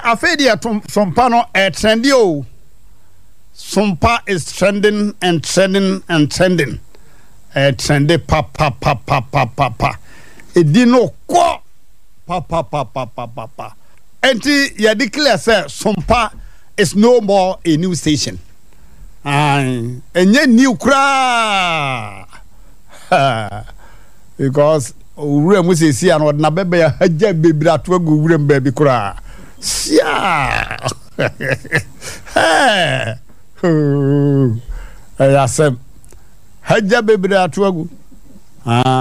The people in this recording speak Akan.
afedia sompa no trendy o. Sompa is trending and trending and trending. Trendy pa. Edino ko pa. Enti ya declare say Sompa is no more a new station. Enye new kra. Because ure mu se si an na bebe ya haja bebira to agu ure mba bi kra. Sia. Hey. Ayasem haja bebira to agu.